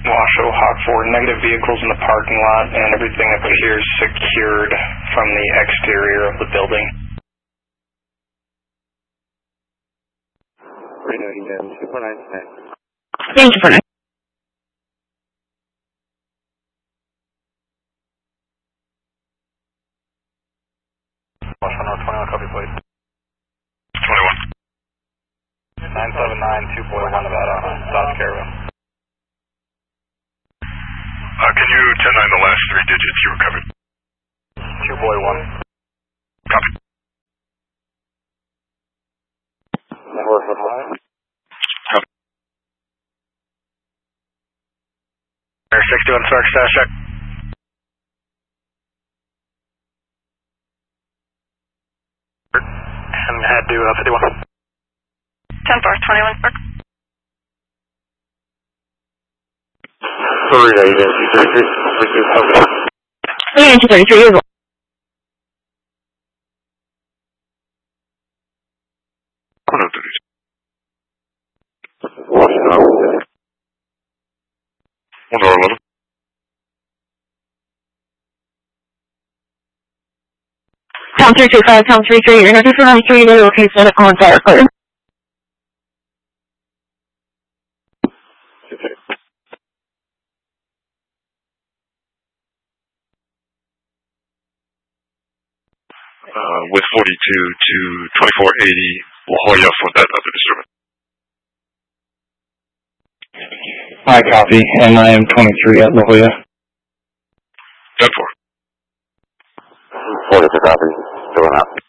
Washoe Hawk 4, negative vehicles in the parking lot, and everything appears secured from the exterior of the building. Thank you for that. Washoe North 21, copy please. 21. 979 2.1 Nevada, South Caravan. Can you 10-9 the last 3 digits you recovered? 2.1. Copy. Northwood High. Copy. Air 61 Spark status check. And head to 51. 10-4, 21 Spark. 233 as well. Town 325, Town 33, you're going to 93, they're located on fire clear. With 42 to 2480 La Jolla for that other disturbance. I copy, and I am 23 at La Jolla. 10-4. 40 to copy, going up.